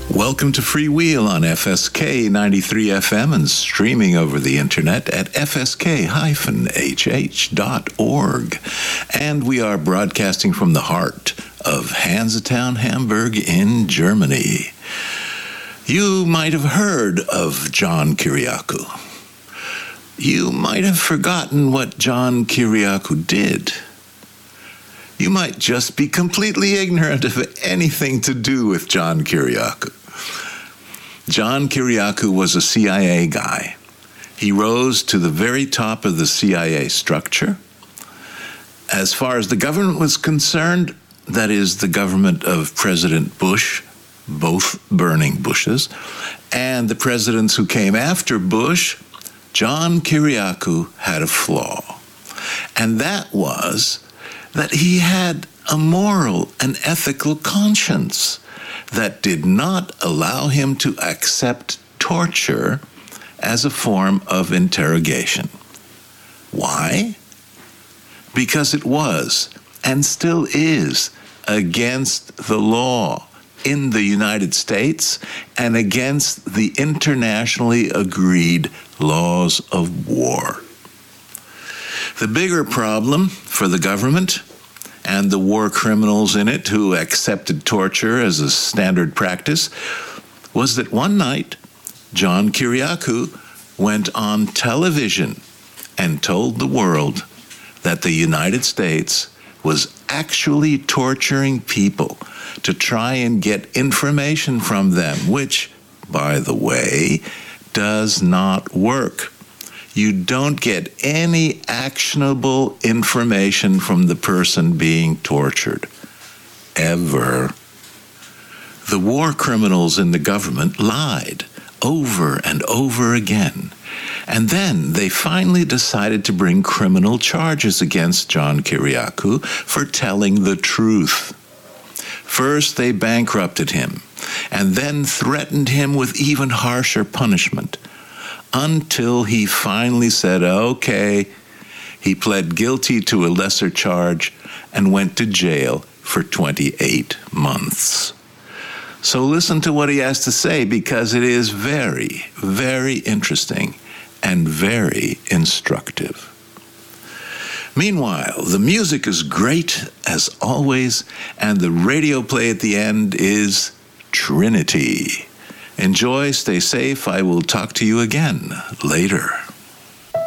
Welcome to Freewheel on FSK 93 FM and streaming over the internet at fsk-hh.org. And we are broadcasting from the heart of Hansetown, Hamburg in Germany. You might have heard of John Kiriakou. You might have forgotten what John Kiriakou did. You might just be completely ignorant of anything to do with John Kiriakou. John Kiriakou was a CIA guy. He rose to the very top of the CIA structure. As far as the government was concerned, that is the government of President Bush, both burning Bushes, and the presidents who came after Bush, John Kiriakou had a flaw. And that was that he had a moral and ethical conscience that did not allow him to accept torture as a form of interrogation. Why? Because it was, and still is, against the law in the United States and against the internationally agreed laws of war. The bigger problem for the government and the war criminals in it who accepted torture as a standard practice was that one night, John Kiriakou went on television and told the world that the United States was actually torturing people to try and get information from them, which, by the way, does not work. You don't get any actionable information from the person being tortured, ever. The war criminals in the government lied over and over again. And then they finally decided to bring criminal charges against John Kiriakou for telling the truth. First, they bankrupted him, and then threatened him with even harsher punishment, until he finally said, okay. He pled guilty to a lesser charge and went to jail for 28 months. So listen to what he has to say, because it is very, very interesting and very instructive. Meanwhile, the music is great, as always, and the radio play at the end is Trinity. Enjoy, stay safe. I will talk to you again later.